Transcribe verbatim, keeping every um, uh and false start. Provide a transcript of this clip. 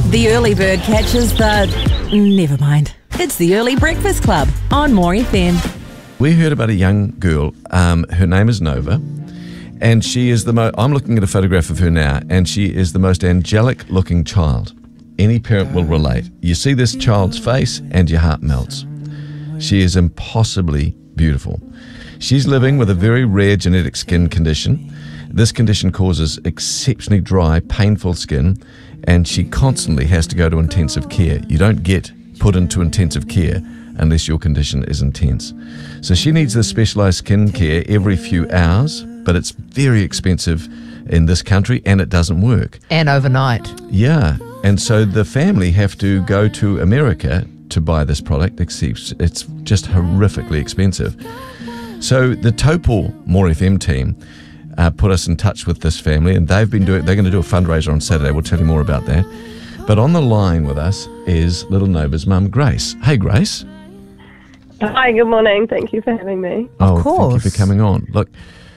The early bird catches the... Never mind. It's the Early Breakfast Club on More F M. We heard about a young girl. Um, her name is Nova, and she is the most... I'm looking at a photograph of her now, and she is the most angelic-looking child. Any parent will relate. You see this child's face, and your heart melts. She is impossibly beautiful. She's living with a very rare genetic skin condition. This condition causes exceptionally dry, painful skin, and she constantly has to go to intensive care. You don't get put into intensive care unless your condition is intense. So she needs this specialised skin care every few hours, but it's very expensive in this country and it doesn't work. And overnight. Yeah, and so the family have to go to America to buy this product, except it's just horrifically expensive. So the Topol More F M team Uh, put us in touch with this family, and they've been doing. They're going to do a fundraiser on Saturday. We'll tell you more about that. But on the line with us is little Nova's mum, Grace. Hey, Grace. Hi, good morning. Thank you for having me. Oh, Of course. thank you for coming on. Look,